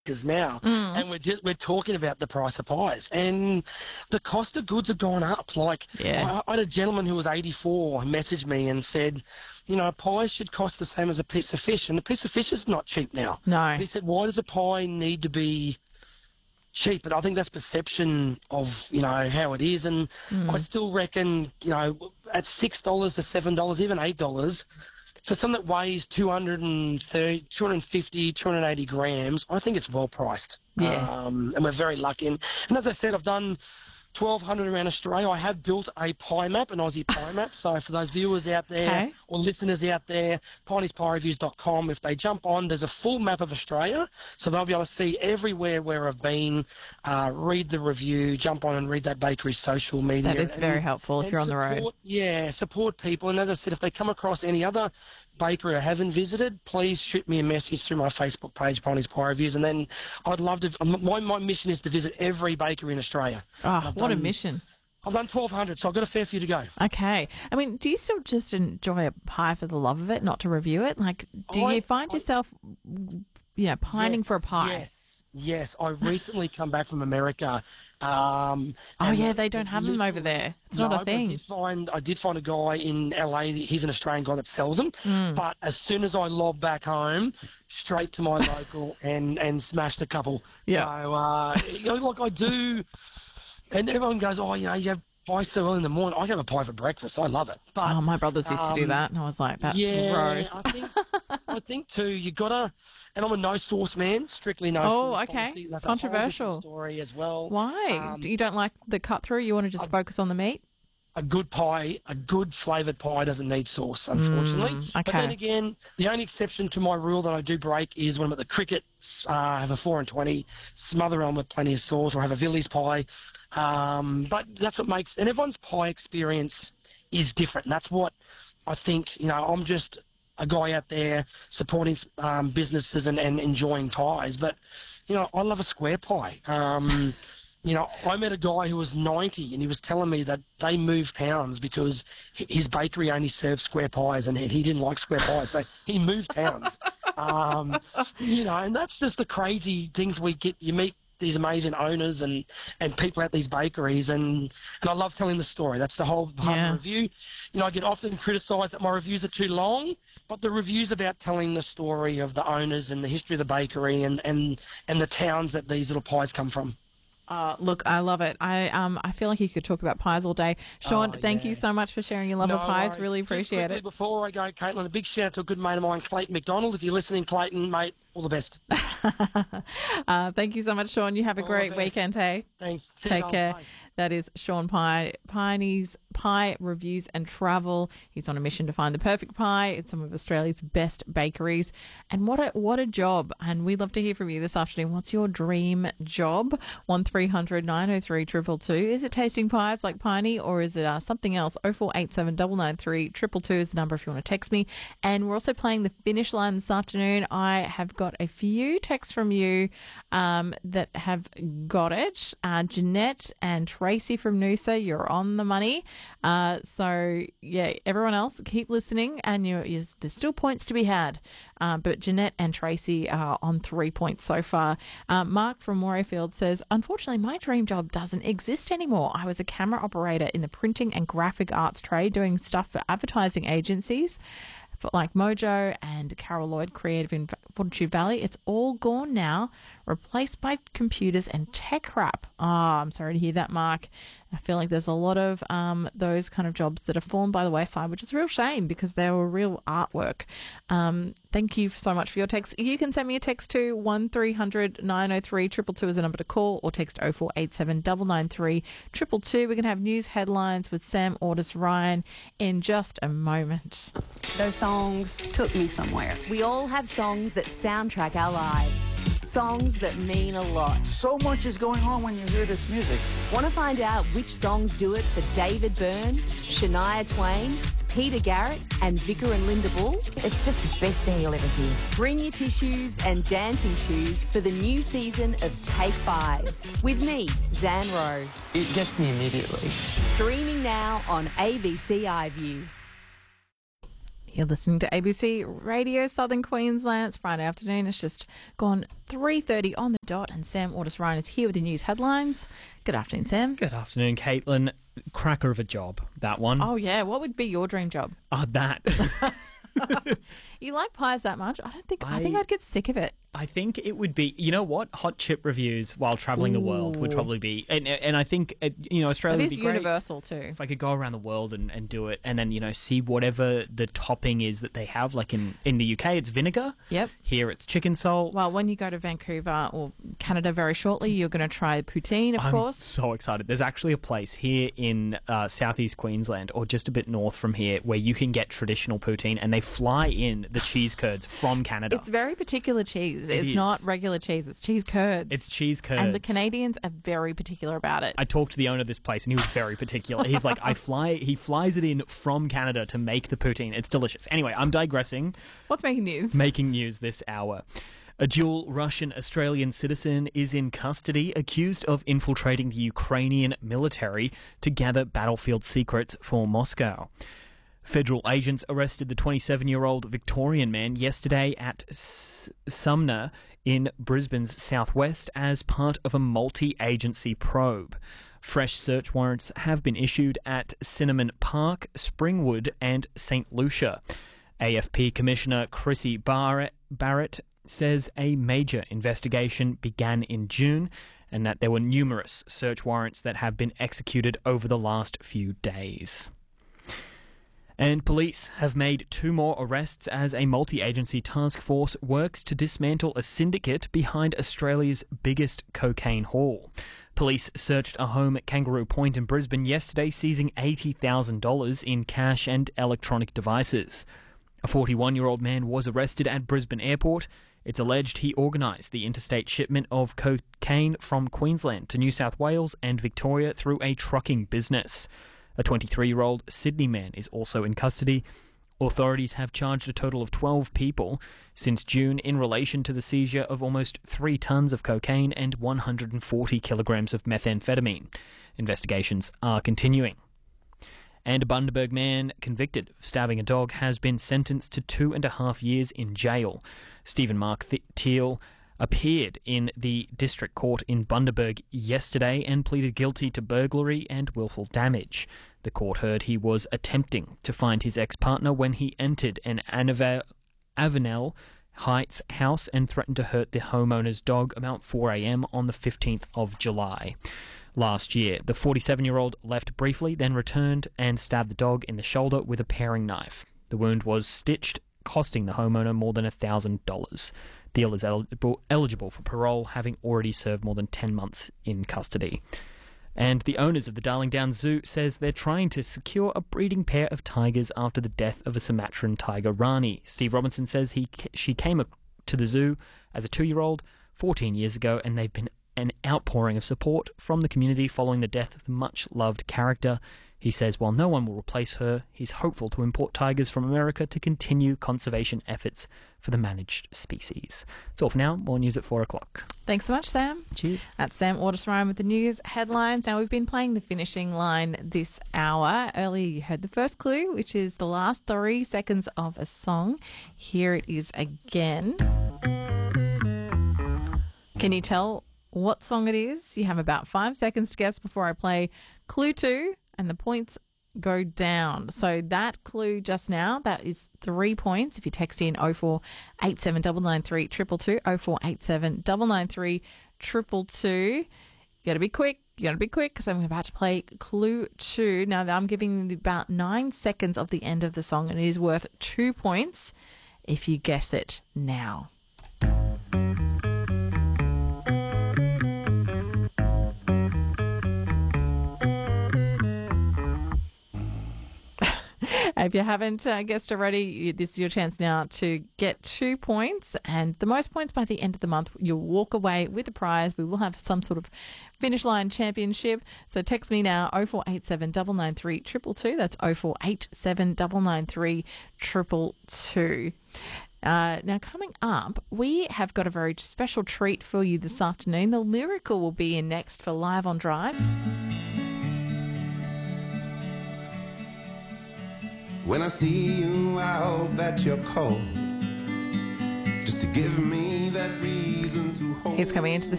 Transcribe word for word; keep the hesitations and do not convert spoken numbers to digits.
bakers now, Mm. and we're just we're talking about the price of pies, and the cost of goods have gone up. Like, Yeah. I, I had a gentleman who was eighty-four who messaged me and said, you know, pies should cost the same as a piece of fish, and the piece of fish is not cheap now. No. He said, why does a pie need to be cheap? And I think that's perception of, you know, how it is. And I still reckon, you know, at six dollars to seven dollars, even eight dollars, for something that weighs two hundred thirty, two hundred fifty, two hundred eighty grams, I think it's well priced. Yeah. Um, and we're very lucky. And, and as I said, I've done twelve hundred around Australia. I have built a pie map, an Aussie pie map. So for those viewers out there Okay. or listeners out there, pineys pie reviews dot com, if they jump on, there's a full map of Australia. So they'll be able to see everywhere where I've been, uh, read the review, jump on and read that bakery's social media. That is and- very helpful if and you're on the road. support- Yeah, support people. And as I said, if they come across any other bakery I haven't visited, please shoot me a message through my Facebook page, Pineys Pie Reviews, and then I'd love to. My, my mission is to visit every bakery in Australia. Oh, I've what a done- mission. I've done twelve hundred, so I've got a fair few to go. Okay. I mean, do you still just enjoy a pie for the love of it, not to review it? Like, do I- you find I- yourself, you know, pining Yes, for a pie? Yes, yes. I recently come back from America. Um, Oh, and yeah, they don't have them over there. It's No, not a but I thing. did find I did find a guy in L A. He's an Australian guy that sells them. Hmm. But as soon as I lobbed back home, straight to my local and and smashed a couple. Yeah. So uh, you know, like I do, and everyone goes, "Oh, you know, you have pie so early in the morning." I have a pie for breakfast. I love it. But Oh, my brothers used to do um, that, and I was like, that's yeah, gross. I think I think too. You gotta, and I'm a no sauce man, strictly no. Oh, sauce okay. policy. That's a whole different Controversial. story as well. Why? Um, you don't like the cut through? You want to just focus on the meat? a good pie, a good flavoured pie doesn't need sauce, unfortunately. Mm, But okay. then again, the only exception to my rule that I do break is when I'm at the cricket, uh, have a four and twenty, smother on with plenty of sauce, or have a Villiers pie. Um, but that's what makes, and everyone's pie experience is different. And that's what I think, you know, I'm just a guy out there supporting um, businesses and, and enjoying pies. But, you know, I love a square pie. Um, You know, I met a guy who was ninety and he was telling me that they moved towns because h- his bakery only served square pies and he he didn't like square pies. So he moved towns. Um, you know, and that's just the crazy things we get. You meet these amazing owners and, and people at these bakeries, and, and I love telling the story. That's the whole part Yeah. of the review. You know, I get often criticised that my reviews are too long, but the review's about telling the story of the owners and the history of the bakery and, and, and the towns that these little pies come from. Uh, look, I love it. I um I feel like you could talk about pies all day. Sean, Oh, thank yeah. you so much for sharing your love No of pies. worries. Really Just appreciate quickly it. Before I go, Caitlin, a big shout out to a good mate of mine, Clayton McDonald. If you're listening, Clayton, mate, all the best. Uh, thank you so much, Sean. You have a All great the best. weekend, hey? Thanks. See Take you, care. bye. That is Sean Pye, Piney's Pie Reviews and Travel. He's on a mission to find the perfect pie at some of Australia's best bakeries. And what a what a job. And we'd love to hear from you this afternoon. What's your dream job? one three hundred nine oh three two two two. Is it tasting pies like Piney, or is it uh, something else? oh four eight seven nine nine three two two two is the number if you want to text me. And we're also playing the finish line this afternoon. I have got a few texts from you um, that have got it. Uh, Jeanette and Tracy from Noosa, you're on the money. Uh, so, yeah, everyone else, keep listening, and you, you, there's still points to be had. Uh, but Jeanette and Tracy are on three points so far. Uh, Mark from Warrowfield says, unfortunately, my dream job doesn't exist anymore. I was a camera operator in the printing and graphic arts trade, doing stuff for advertising agencies like Mojo and Carol Lloyd Creative in Fortitude Valley. It's all gone now, replaced by computers and tech crap. Oh, I'm sorry to hear that, Mark. I feel like there's a lot of um, those kind of jobs that have fallen by the wayside, which is a real shame because they were real artwork. Um, thank you so much for your text. You can send me a text to one three hundred nine oh three two two two as a number to call, or text oh four eight seven nine nine three two two two. We're going to have news headlines with Sam Ordis Ryan in just a moment. Those songs took me somewhere. We all have songs that soundtrack our lives. Songs that mean a lot. So much is going on when you hear this music. Want to find out which songs do it for David Byrne, Shania Twain, Peter Garrett, and Vicar and Linda Bull? It's just the best thing you'll ever hear. Bring your tissues and dancing shoes for the new season of Take Five. With me, Zan Rowe. It gets me immediately. Streaming now on A B C iView. You're listening to A B C Radio Southern Queensland. It's Friday afternoon. It's just gone three thirty on the dot, and Sam Ortis Ryan is here with the news headlines. Good afternoon, Sam. Good afternoon, Caitlin. Cracker of a job, that one. Oh, yeah. What would be your dream job? Ah, that. You like pies that much? I don't think. I, I think I- I'd get sick of it. I think it would be, you know what? Hot chip reviews while travelling the world would Ooh. probably be, and and I think, uh, you know, Australia It would is be great. universal too. If I could go around the world and, and do it, and then, you know, see whatever the topping is that they have. Like in, in the U K, it's vinegar. Yep. Here, it's chicken salt. Well, when you go to Vancouver or Canada very shortly, you're going to try poutine, of I'm course. so excited. There's actually a place here in uh, southeast Queensland, or just a bit north from here, where you can get traditional poutine, and they fly in the cheese curds from Canada. It's very particular cheese. It it's is. not regular cheese. It's cheese curds. It's cheese curds. And the Canadians are very particular about it. I talked to the owner of this place, and he was very particular. He's like, I fly. He flies it in from Canada to make the poutine. It's delicious. Anyway, I'm digressing. What's making news? Making news this hour. A dual Russian-Australian citizen is in custody, accused of infiltrating the Ukrainian military to gather battlefield secrets for Moscow. Federal agents arrested the twenty-seven-year-old Victorian man yesterday at S- Sumner in Brisbane's southwest as part of a multi-agency probe. Fresh search warrants have been issued at Cinnamon Park, Springwood and Saint Lucia. A F P Commissioner Chrissy Barrett, Barrett says a major investigation began in June and that there were numerous search warrants that have been executed over the last few days. And police have made two more arrests as a multi-agency task force works to dismantle a syndicate behind Australia's biggest cocaine haul. Police searched a home at Kangaroo Point in Brisbane yesterday, seizing eighty thousand dollars in cash and electronic devices. A forty-one-year-old man was arrested at Brisbane Airport. It's alleged he organised the interstate shipment of cocaine from Queensland to New South Wales and Victoria through a trucking business. A twenty-three-year-old Sydney man is also in custody. Authorities have charged a total of twelve people since June in relation to the seizure of almost three tonnes of cocaine and one hundred forty kilograms of methamphetamine. Investigations are continuing. And a Bundaberg man convicted of stabbing a dog has been sentenced to two and a half years in jail. Stephen Mark Th- Teal appeared in the district court in Bundaberg yesterday and pleaded guilty to burglary and willful damage. The court heard he was attempting to find his ex-partner when he entered an Anavel- Avenel Heights house and threatened to hurt the homeowner's dog about four a.m. on the fifteenth of July. Last year, the forty-seven-year-old left briefly, then returned and stabbed the dog in the shoulder with a paring knife. The wound was stitched, costing the homeowner more than one thousand dollars. Thiel is eligible, eligible for parole, having already served more than ten months in custody. And the owners of the Darling Downs Zoo says they're trying to secure a breeding pair of tigers after the death of a Sumatran tiger, Rani. Steve Robinson says he she came to the zoo as a two-year-old fourteen years ago, and they've been an outpouring of support from the community following the death of the much-loved character. He says while no one will replace her, he's hopeful to import tigers from America to continue conservation efforts for the managed species. That's all for now. More news at four o'clock. Thanks so much, Sam. Cheers. That's Sam Ortis Ryan with the news headlines. Now, we've been playing the finishing line this hour. Earlier, you heard the first clue, which is the last three seconds of a song. Here it is again. Can you tell what song it is? You have about five seconds to guess before I play clue two, and the points go down. So that clue just now, that is three points. If you text in oh four eight seven nine nine three two two two, oh four eight seven nine nine three two two two. You got to be quick. You got to be quick because I'm about to play clue two. Now, I'm giving you about nine seconds of the end of the song, and it is worth two points if you guess it now. If you haven't uh, guessed already, this is your chance now to get two points, and the most points by the end of the month, you'll walk away with a prize. We will have some sort of finish line championship. So text me now, oh four eight seven nine nine three two two two. That's oh four eight seven nine nine three two two two. Uh, now, coming up, we have got a very special treat for you this afternoon. The Lyrical will be in next for Live on Drive. When I see you, I hope that you're cold. Just to give me that reason to hold. He's coming into the